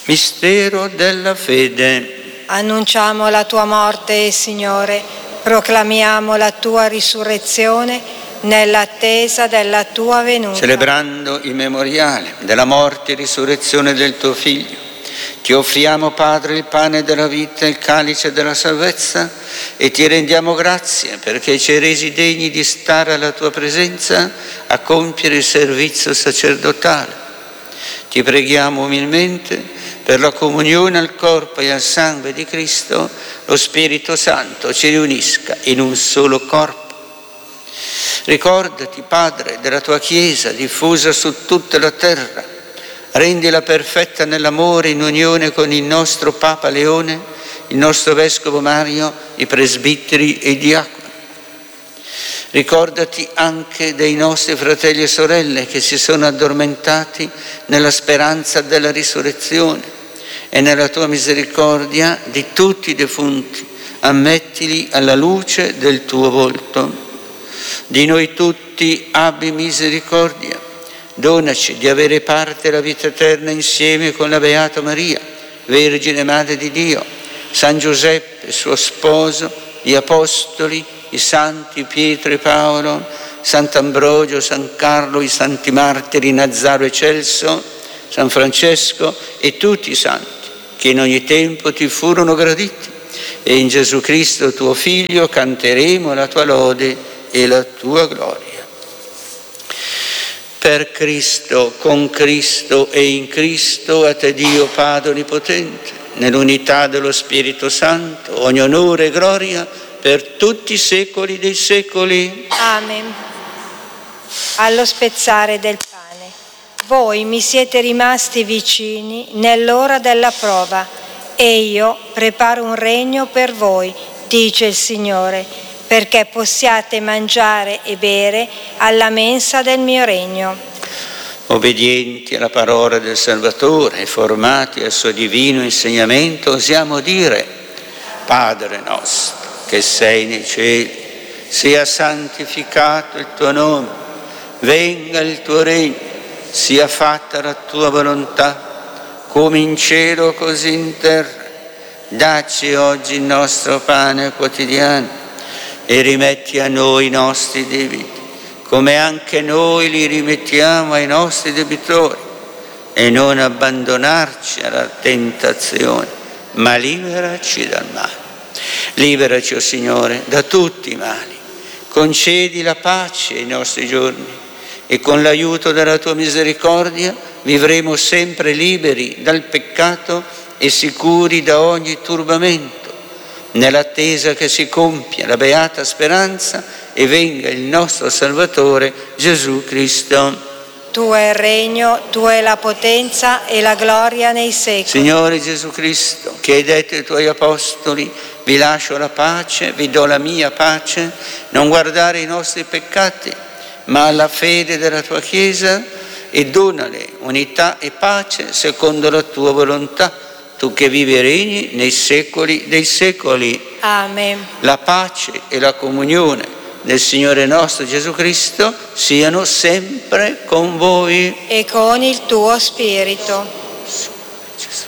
Mistero della fede. Annunciamo la tua morte, Signore, proclamiamo la tua risurrezione nell'attesa della tua venuta. Celebrando il memoriale della morte e risurrezione del tuo Figlio, ti offriamo, Padre, il pane della vita e il calice della salvezza e ti rendiamo grazie perché ci hai resi degni di stare alla tua presenza a compiere il servizio sacerdotale. Ti preghiamo umilmente per la comunione al corpo e al sangue di Cristo, lo Spirito Santo ci riunisca in un solo corpo. Ricordati, Padre, della tua Chiesa diffusa su tutta la terra. Rendila perfetta nell'amore in unione con il nostro Papa Leone, il nostro Vescovo Mario, i presbiteri e i diaconi. Ricordati anche dei nostri fratelli e sorelle che si sono addormentati nella speranza della risurrezione e nella tua misericordia di tutti i defunti, ammettili alla luce del tuo volto. Di noi tutti abbi misericordia, donaci di avere parte alla vita eterna insieme con la Beata Maria, Vergine Madre di Dio, San Giuseppe, suo sposo, gli Apostoli, i Santi Pietro e Paolo, Sant'Ambrogio, San Carlo, i Santi Martiri Nazzaro e Celso, San Francesco e tutti i Santi che in ogni tempo ti furono graditi. E in Gesù Cristo, tuo Figlio, canteremo la tua lode e la tua gloria. Per Cristo, con Cristo e in Cristo, a te Dio Padre Onnipotente, nell'unità dello Spirito Santo, ogni onore e gloria per tutti i secoli dei secoli. Amen. Allo spezzare del pane, voi mi siete rimasti vicini nell'ora della prova e io preparo un regno per voi, dice il Signore, perché possiate mangiare e bere alla mensa del mio regno. Obbedienti alla parola del Salvatore e formati al suo divino insegnamento, osiamo dire: Padre nostro, che sei nei cieli, sia santificato il tuo nome, venga il tuo regno, sia fatta la tua volontà, come in cielo così in terra. Dacci oggi il nostro pane quotidiano e rimetti a noi i nostri debiti, come anche noi li rimettiamo ai nostri debitori, e non abbandonarci alla tentazione, ma liberaci dal male. Liberaci, o Signore, da tutti i mali. Concedi la pace ai nostri giorni e con l'aiuto della tua misericordia vivremo sempre liberi dal peccato e sicuri da ogni turbamento, nell'attesa che si compia la beata speranza e venga il nostro Salvatore Gesù Cristo. Tuo è il regno, tua è la potenza e la gloria nei secoli. Signore Gesù Cristo, che hai detto ai tuoi apostoli: vi lascio la pace, vi do la mia pace, non guardare i nostri peccati, ma alla fede della tua Chiesa, e donale unità e pace secondo la tua volontà, tu che vivi e regni nei secoli dei secoli. Amen. La pace e la comunione del Signore nostro Gesù Cristo siano sempre con voi. E con il tuo spirito.